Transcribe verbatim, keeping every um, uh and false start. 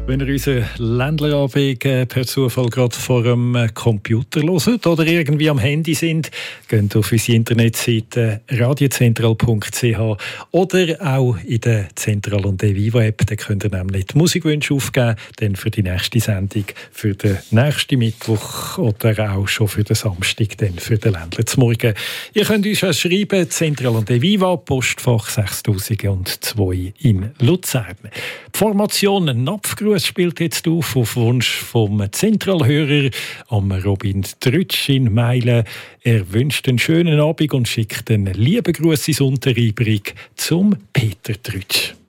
Wenn ihr unseren Ländlerabend per Zufall gerade vor dem Computer hört oder irgendwie am Handy sind, geht auf unsere Internetseite radiozentral punkt c h oder auch in der Zentral- und Viva-App. Da könnt ihr nämlich die Musikwünsche aufgeben, dann für die nächste Sendung, für den nächsten Mittwoch oder auch schon für den Samstag, dann für den Ländler zum Morgen. Ihr könnt uns auch schreiben, Zentral- und Viva, Postfach sechstausendzwei in Luzern. Die Formation Napfgruß spielt jetzt auf, auf Wunsch vom Zentralhörer am Robin Trütsch in Meilen. Er wünscht einen schönen Abend und schickt einen lieben Gruß ins Unteribrig zum Peter Trütsch.